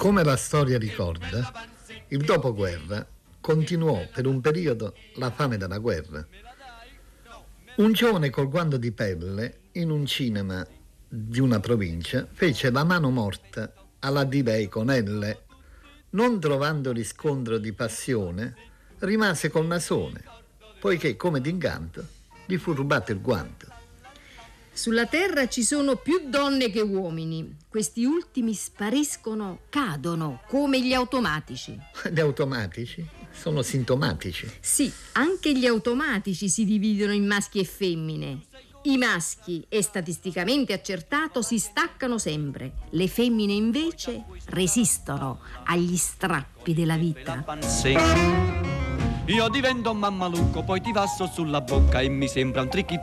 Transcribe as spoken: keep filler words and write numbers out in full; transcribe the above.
Come la storia ricorda, il dopoguerra continuò per un periodo la fame della guerra. Un giovane col guanto di pelle in un cinema di una provincia fece la mano morta alla diva Iconelle. Non trovando riscontro di passione, rimase col nasone, poiché come d'incanto gli fu rubato il guanto. Sulla terra ci sono più donne che uomini. Questi ultimi spariscono, cadono, come gli automatici. Gli automatici sono sintomatici. Sì, anche gli automatici si dividono in maschi e femmine. I maschi, è statisticamente accertato, si staccano sempre. Le femmine invece resistono agli strappi della vita. Io divento un mammalucco, poi ti passo sulla bocca e mi sembra un tricky